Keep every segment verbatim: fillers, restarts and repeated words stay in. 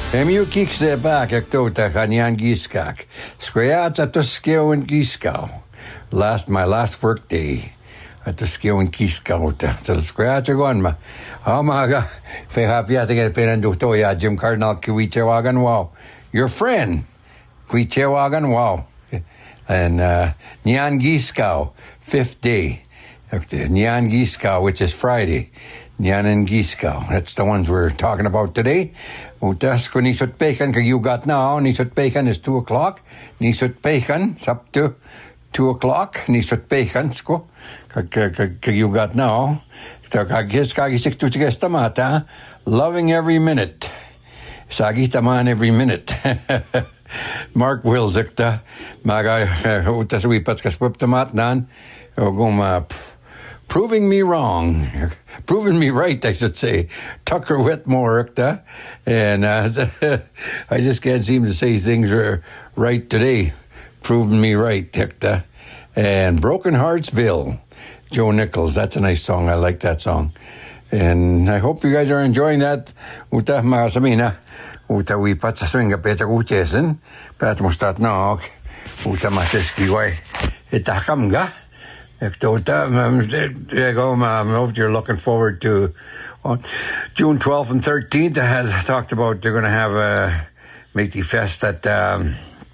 Emiu kikse back at tota kanyan giskak. Squayat at the skill and giskau. Last my last work day at the skill and giskau. To the squayat agon ma. Hamaga. Fe happy at the pen and ya Jim Cardinal Kiwichewagan wow. Your friend. Kiwichewagan wow. And uh Nyan Giskau, fifth day. Nyan Giskau, which is Friday. Nyan and Giskau. That's the ones we're talking about today. Utas ko nisot pekan kag you got now. Nisot pekan is two o'clock. Nisot pekan it's up to two o'clock. Nisot pekan sko kag kag kag you got now. Kag his kag isik tu tigas tamata. Loving every minute. Sagi taman every minute. Mark Wilzikta. Maga utas wipats kaspup tamat nan. Oguma. Proving me wrong, proving me right, I should say. Tucker Whitmore, and uh, I just can't seem to say things are right today. Proving me right, and Broken Heartsville, Joe Nichols. That's a nice song. I like that song, and I hope you guys are enjoying that. Uta masamina, uta we pat sa swinga peta uchesin, pat mustat nog, uta matiski way, itakamga. I hope you're looking forward to on June twelfth and thirteenth. I had talked about they're going to have a Métis Fest at um,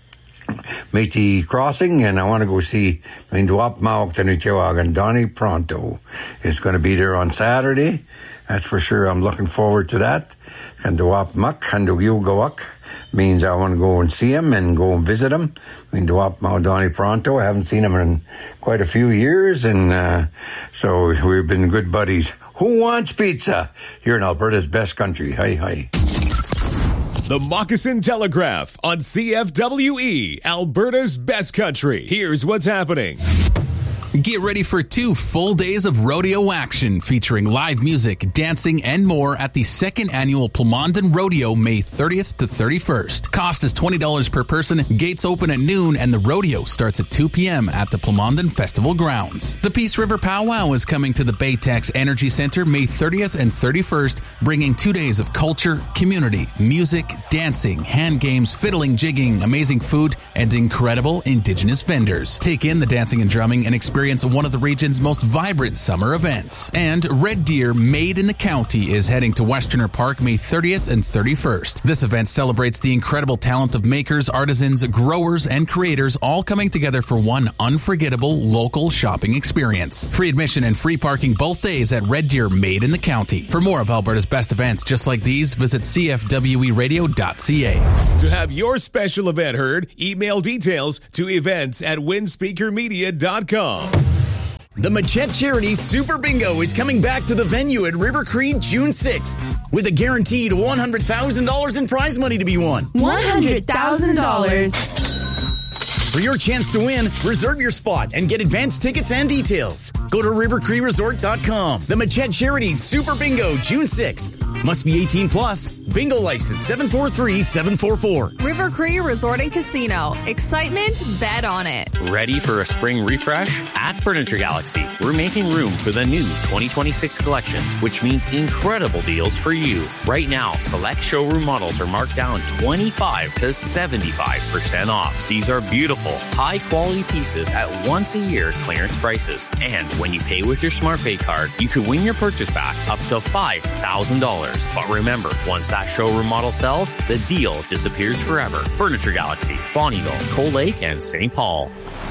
Métis Crossing, and I want to go see Minduap Mauk Tanichewag, and Donnie Pronto is going to be there on Saturday. That's for sure. I'm looking forward to that. And Duap Mak, and Yugawak means I want to go and see him and go and visit him. I mean, Duap Mao Donnie Pronto. I haven't seen him in quite a few years, and uh, so we've been good buddies. Who wants pizza? Here in Alberta's best country. Hi, hi. The Moccasin Telegraph on C F W E, Alberta's best country. Here's what's happening. Get ready for two full days of rodeo action featuring live music, dancing, and more at the second annual Plamondon Rodeo, May thirtieth to thirty-first. Cost is twenty dollars per person. Gates open at noon, and the rodeo starts at two p.m. at the Plamondon Festival grounds. The Peace River Powwow is coming to the Baytex Energy Center May thirtieth and thirty-first, bringing two days of culture, community, music, dancing, hand games, fiddling, jigging, amazing food, and incredible Indigenous vendors. Take in the dancing and drumming and experience one of the region's most vibrant summer events. And Red Deer Made in the County is heading to Westerner Park May thirtieth and thirty-first. This event celebrates the incredible talent of makers, artisans, growers, and creators all coming together for one unforgettable local shopping experience. Free admission and free parking both days at Red Deer Made in the County. For more of Alberta's best events just like these, visit c f w e radio dot c a. To have your special event heard, email details to events at winspeaker media dot com. The Machette Charities Super Bingo is coming back to the venue at River Cree June sixth with a guaranteed one hundred thousand dollars in prize money to be won. one hundred thousand dollars. For your chance to win, reserve your spot and get advance tickets and details. Go to river cree resort dot com. The Machette Charities Super Bingo June sixth. Must be eighteen plus. Bingo license seven four three seven four four. River Cree Resort and Casino. Excitement, bet on it. Ready for a spring refresh? At Furniture Galaxy, we're making room for the new twenty twenty-six collections, which means incredible deals for you. Right now, select showroom models are marked down twenty-five to seventy-five percent off. These are beautiful, high-quality pieces at once-a-year clearance prices. And when you pay with your SmartPay card, you could win your purchase back up to five thousand dollars. But remember, once that showroom model sells, the deal disappears forever. Furniture Galaxy, Bonnyville, Cold Lake, and Saint Paul.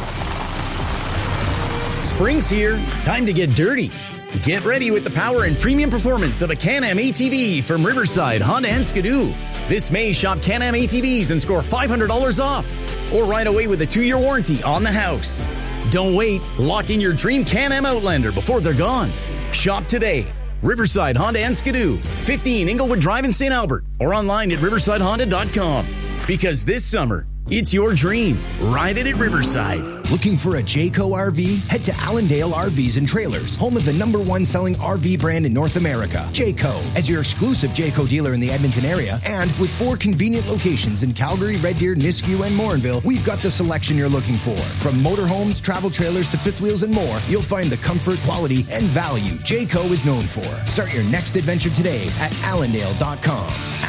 Spring's here. Time to get dirty. Get ready with the power and premium performance of a Can-Am A T V from Riverside, Honda, and Skidoo. This May, shop Can-Am A T Vs and score five hundred dollars off. Or ride away with a two-year warranty on the house. Don't wait. Lock in your dream Can-Am Outlander before they're gone. Shop today. Riverside, Honda, and Skidoo. fifteen Inglewood Drive in Saint Albert. Or online at riverside honda dot com. Because this summer, it's your dream. Ride it at Riverside. Looking for a Jayco R V? Head to Allendale R Vs and Trailers, home of the number one selling R V brand in North America. Jayco, as your exclusive Jayco dealer in the Edmonton area, and with four convenient locations in Calgary, Red Deer, Nisku, and Morinville, we've got the selection you're looking for. From motorhomes, travel trailers, to fifth wheels and more, you'll find the comfort, quality, and value Jayco is known for. Start your next adventure today at allendale dot com.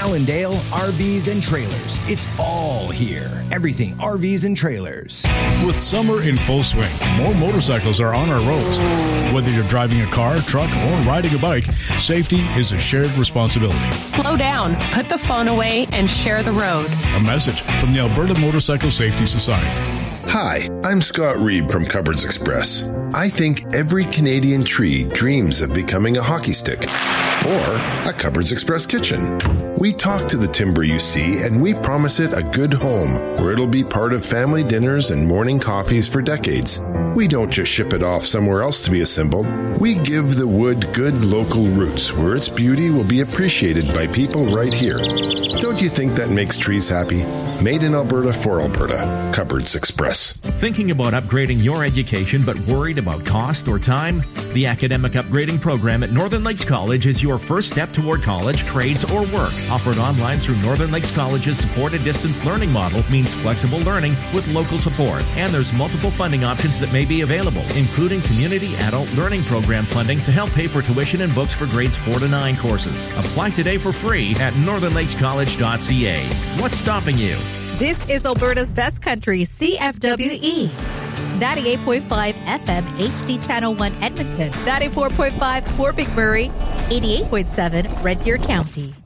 Allendale R Vs and Trailers. It's all here. Everything R Vs and trailers. With summer in full swing, more motorcycles are on our roads. Whether you're driving a car, truck, or riding a bike, safety is a shared responsibility. Slow down, put the phone away, and share the road. A message from the Alberta Motorcycle Safety Society. Hi, I'm Scott Reeb from Cupboards Express. I think every Canadian tree dreams of becoming a hockey stick or a Cupboards Express kitchen. We talk to the timber you see, and we promise it a good home where it'll be part of family dinners and morning coffees for decades. We don't just ship it off somewhere else to be assembled. We give the wood good local roots where its beauty will be appreciated by people right here. Don't you think that makes trees happy? Made in Alberta for Alberta. Cupboards Express. Thinking about upgrading your education but worried about cost or time? The Academic Upgrading Program at Northern Lakes College is your first step toward college, trades, or work. Offered online through Northern Lakes College's supported distance learning model means flexible learning with local support. And there's multiple funding options that may be available, including Community Adult Learning Program funding to help pay for tuition and books for grades four to nine courses. Apply today for free at northern lakes college dot c a. What's stopping you? This is Alberta's Best Country, C F W E. ninety-eight point five F M, H D Channel one Edmonton. ninety-four point five Fort McMurray. eighty-eight point seven Red Deer County.